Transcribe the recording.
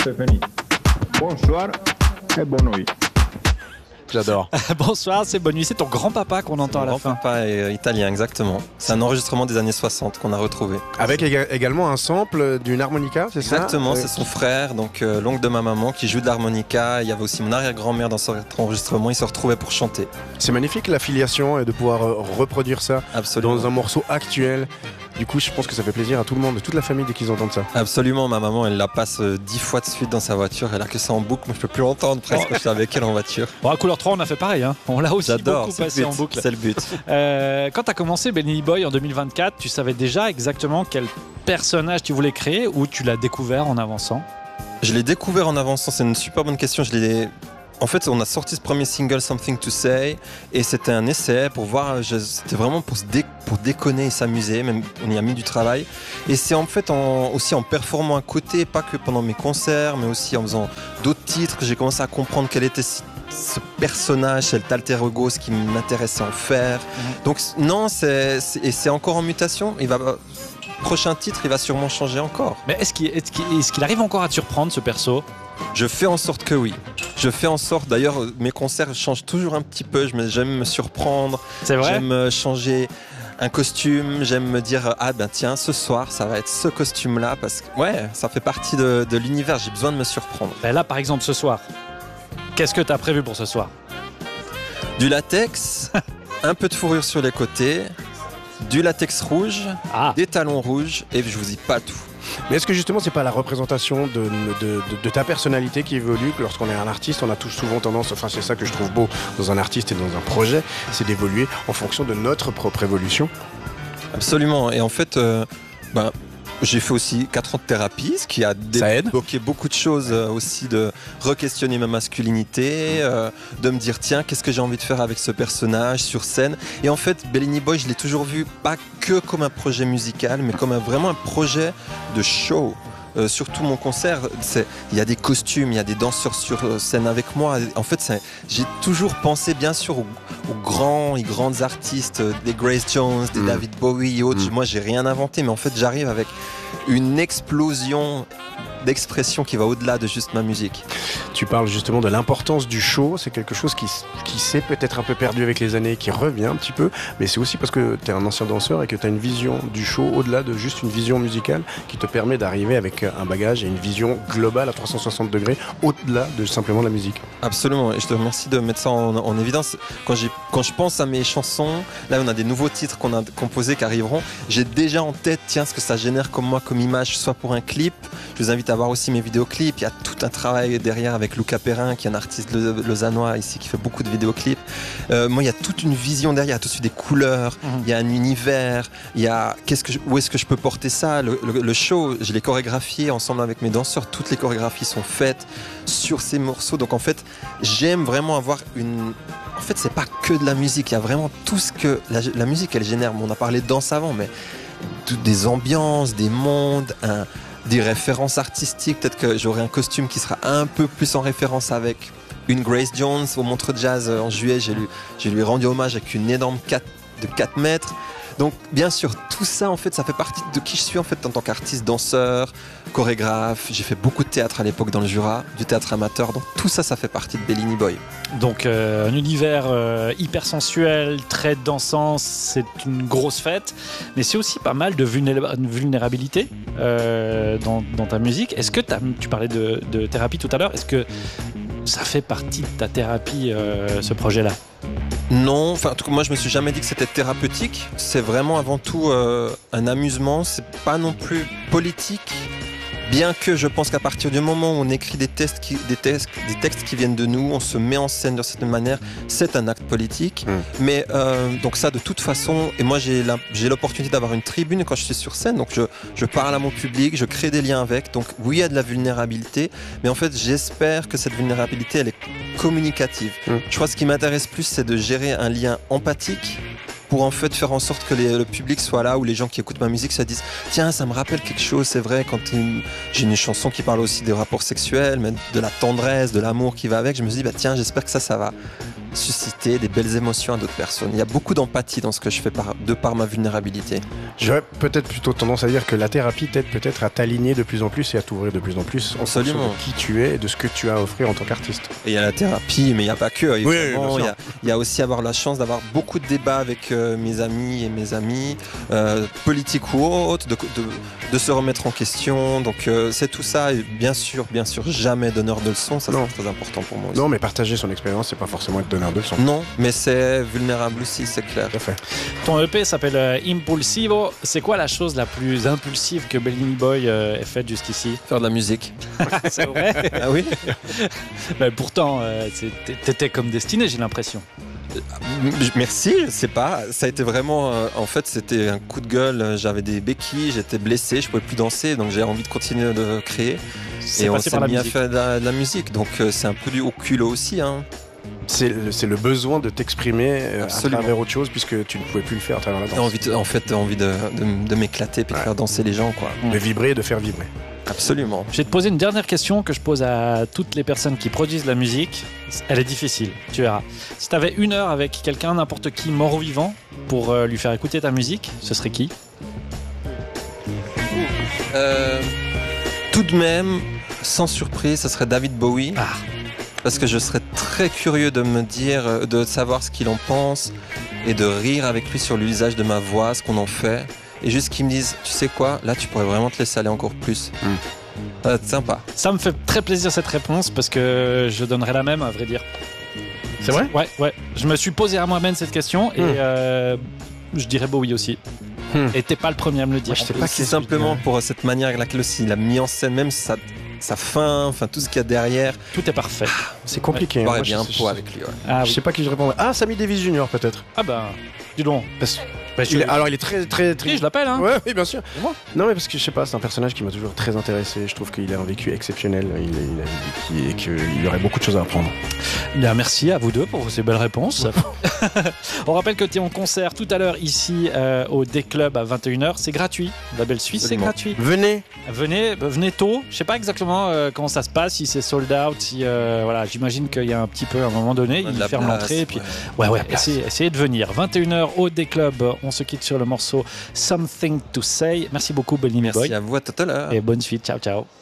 Stéphanie. Bonsoir et bonne nuit. J'adore. Bonsoir, c'est Bonne Nuit. C'est ton grand-papa qu'on entend à la fin. Grand-papa italien, exactement. C'est un enregistrement des années 60 qu'on a retrouvé. Avec également un sample d'une harmonica, c'est ça? Exactement, c'est son frère, donc l'oncle de ma maman, qui joue de l'harmonica. Il y avait aussi mon arrière-grand-mère dans cet enregistrement. Ils se retrouvaient pour chanter. C'est magnifique l'affiliation et de pouvoir reproduire ça Absolument. dans un morceau actuel. Du coup, je pense que ça fait plaisir à tout le monde, toute la famille, dès qu'ils entendent ça. Absolument, ma maman, elle la passe 10 fois de suite dans sa voiture. Elle a que ça en boucle, moi je peux plus l'entendre presque. Je suis avec elle en voiture. Bon, à Couleur 3, on a fait pareil. Hein. On l'a aussi J'adore, beaucoup passé en boucle. C'est le but. Quand tu as commencé Benny Boy en 2024, tu savais déjà exactement quel personnage tu voulais créer ou tu l'as découvert en avançant? Je l'ai découvert en avançant, c'est une super bonne question. En fait, on a sorti ce premier single, Something to Say, et c'était un essai pour voir, c'était vraiment pour déconner et s'amuser, même on y a mis du travail. Et c'est en fait aussi en performant à côté, pas que pendant mes concerts, mais aussi en faisant d'autres titres, que j'ai commencé à comprendre quel était ce personnage, cet alter ego, ce qui m'intéressait en faire. Donc non, c'est encore en mutation. Prochain titre, il va sûrement changer encore. Mais est-ce qu'il arrive encore à te surprendre, ce perso? Je fais en sorte que oui. Je fais en sorte, d'ailleurs, mes concerts changent toujours un petit peu. J'aime me surprendre. C'est vrai? J'aime changer un costume. J'aime me dire, ah ben tiens, ce soir, ça va être ce costume-là. Parce que, ouais, ça fait partie de l'univers. J'ai besoin de me surprendre. Ben là, par exemple, ce soir, qu'est-ce que tu as prévu pour ce soir? Du latex, un peu de fourrure sur les côtés, du latex rouge, des talons rouges, et je vous dis pas tout. Mais est-ce que justement c'est pas la représentation de ta personnalité qui évolue, que lorsqu'on est un artiste, on a tous souvent tendance, enfin c'est ça que je trouve beau dans un artiste et dans un projet, c'est d'évoluer en fonction de notre propre évolution? Absolument, et en fait, j'ai fait aussi 4 ans de thérapie, ce qui a débloqué beaucoup de choses aussi, de re-questionner ma masculinité, de me dire tiens, qu'est-ce que j'ai envie de faire avec ce personnage sur scène. Et en fait, Benny Boy, je l'ai toujours vu pas que comme un projet musical, mais comme vraiment un projet de show. Surtout mon concert, il y a des costumes, il y a des danseurs sur scène avec moi. En fait, j'ai toujours pensé bien sûr aux grands et grandes artistes, des Grace Jones, des David Bowie et autres. Moi, j'ai rien inventé, mais en fait, j'arrive avec une explosion d'expression qui va au-delà de juste ma musique. Tu parles justement de l'importance du show, c'est quelque chose qui s'est peut-être un peu perdu avec les années, qui revient un petit peu, mais c'est aussi parce que tu es un ancien danseur et que tu as une vision du show au-delà de juste une vision musicale qui te permet d'arriver avec un bagage et une vision globale à 360 degrés au-delà de simplement la musique. Absolument, et je te remercie de mettre ça en évidence. Quand je pense à mes chansons, là on a des nouveaux titres qu'on a composés qui arriveront, j'ai déjà en tête ce que ça génère comme moi, comme image, soit pour un clip. Je vous invite à voir aussi mes vidéoclips. Il y a tout un travail derrière avec Luca Perrin, qui est un artiste lausannois ici, qui fait beaucoup de vidéoclips. Moi, il y a toute une vision derrière, il y a tout de suite des couleurs, il y a un univers, il y a où est-ce que je peux porter ça. Le show, je l'ai chorégraphié ensemble avec mes danseurs. Toutes les chorégraphies sont faites sur ces morceaux. Donc en fait, j'aime vraiment avoir En fait, c'est pas que de la musique, il y a vraiment tout ce que la musique, elle génère. On a parlé de danse avant, mais des ambiances, des mondes, des références artistiques. Peut-être que j'aurai un costume qui sera un peu plus en référence avec une Grace Jones au Montreux Jazz en juillet. Je lui ai rendu hommage avec une énorme 4 mètres. Donc bien sûr, tout ça en fait, ça fait partie de qui je suis en fait en tant qu'artiste, danseur, chorégraphe. J'ai fait beaucoup de théâtre à l'époque dans le Jura, du théâtre amateur. Donc tout ça, ça fait partie de Benny Boy. Donc un univers hyper sensuel, très dansant, c'est une grosse fête, mais c'est aussi pas mal de vulnérabilité dans ta musique. Est-ce que tu parlais de thérapie tout à l'heure, est-ce que ça fait partie de ta thérapie, ce projet-là? Non, enfin en tout cas moi je me suis jamais dit que c'était thérapeutique. C'est vraiment avant tout un amusement. C'est pas non plus politique. Bien que je pense qu'à partir du moment où on écrit des textes qui viennent de nous, on se met en scène de cette manière, c'est un acte politique. Mais donc ça de toute façon, et moi j'ai l'opportunité d'avoir une tribune quand je suis sur scène, donc je parle à mon public, je crée des liens avec, donc oui il y a de la vulnérabilité, mais en fait j'espère que cette vulnérabilité elle est communicative. Je crois que ce qui m'intéresse plus c'est de gérer un lien empathique, pour en fait faire en sorte que le public soit là, ou les gens qui écoutent ma musique se disent tiens ça me rappelle quelque chose, c'est vrai, quand j'ai une chanson qui parle aussi des rapports sexuels, mais de la tendresse, de l'amour qui va avec, je me dis tiens j'espère que ça va susciter des belles émotions à d'autres personnes. Il y a beaucoup d'empathie dans ce que je fais de par ma vulnérabilité. J'aurais peut-être plutôt tendance à dire que la thérapie t'aide peut-être à t'aligner de plus en plus et à t'ouvrir de plus en plus en fonction Absolument. de qui tu es et de ce que tu as à offrir en tant qu'artiste. Et il y a la thérapie, mais il n'y a pas que. Évidemment. bien sûr. Il y a aussi avoir la chance d'avoir beaucoup de débats avec mes amis et mes amies, politiques ou autres, de se remettre en question. Donc c'est tout ça. Et bien sûr, jamais donneur de leçons. Ça, Non. c'est très important pour moi aussi. Non, mais partager son expérience, c'est pas forcément être donneur de leçons. Non, mais c'est vulnérable aussi, c'est clair. Tout à fait. Ton EP s'appelle Impulsivo. C'est quoi la chose la plus impulsive que Bellini Boy ait faite jusqu'ici? Faire de la musique. C'est vrai. Ah oui. Mais pourtant, t'étais comme destiné, j'ai l'impression. Merci, je sais pas. Ça a été vraiment. En fait, c'était un coup de gueule. J'avais des béquilles, j'étais blessé, je pouvais plus danser, donc j'ai envie de continuer de créer. C'est Et on passé s'est par la mis à musique. faire de la musique, donc c'est un peu du au culot aussi. Hein. C'est le besoin de t'exprimer à Absolument. travers autre chose puisque tu ne pouvais plus le faire à travers la Et danse. envie de m'éclater puis de Ouais. faire danser les gens, quoi. De vibrer, de faire vibrer. Absolument. Je vais te poser une dernière question que je pose à toutes les personnes qui produisent la musique. Elle est difficile, tu verras. Si tu avais 1 heure avec quelqu'un, n'importe qui, mort ou vivant, pour lui faire écouter ta musique, ce serait qui? Tout de même, sans surprise, ça serait David Bowie. Ah. Parce que je serais très curieux de me dire, de savoir ce qu'il en pense et de rire avec lui sur l'usage de ma voix, ce qu'on en fait. Et juste qu'il me dise, tu sais quoi, là tu pourrais vraiment te laisser aller encore plus. Ça va être sympa. Ça me fait très plaisir cette réponse parce que je donnerais la même, à vrai dire. C'est vrai? Ouais. Je me suis posé à moi-même cette question et je dirais Bowie aussi. Et t'es pas le premier à me le dire. Moi, je sais en pas plus. qui C'est simplement pour cette manière avec laquelle aussi il a mis en scène, même sa fin, enfin tout ce qu'il y a derrière. Tout est parfait. C'est compliqué. Il hein. aurait Moi, bien un je- pot avec lui. Ouais. Ah, Je oui. sais pas qui je répondrais. Ah, Sammy Davis Jr. peut-être. Ah ben, dis donc. Alors il est très très Oui, je l'appelle, hein. Ouais, oui, bien sûr. Vraiment. Non, mais parce que je sais pas, c'est un personnage qui m'a toujours très intéressé. Je trouve qu'il a un vécu exceptionnel. Et qu'il aurait beaucoup de choses à apprendre. Bien, merci à vous deux pour ces belles réponses. On rappelle que tu es en concert tout à l'heure ici au D-Club à 21h. C'est gratuit. La Belle Suisse, c'est Absolument. gratuit. Venez. Venez tôt. Je sais pas exactement comment ça se passe, si c'est sold out, si voilà, j'imagine qu'il y a un petit peu à un moment donné, De ils la ferment place, l'entrée et puis ouais. essayez de venir. 21h au D-Club. On se quitte sur le morceau Something to Say. Merci beaucoup Bellini Boy Merci à vous, à tout à l'heure. et bonne suite. Ciao ciao.